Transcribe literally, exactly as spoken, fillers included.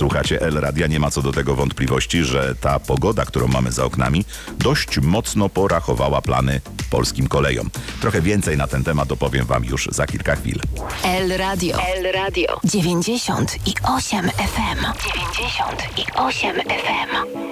słuchacie El Radia, nie ma co do tego wątpliwości, że ta pogoda, którą mamy za oknami, dość mocno porachowała plany polskim kolejom. Trochę więcej na ten temat opowiem wam już za kilka chwil. El Radio. El Radio. dziewięćdziesiąt i osiem F M. dziewięćdziesiąt i osiem F M.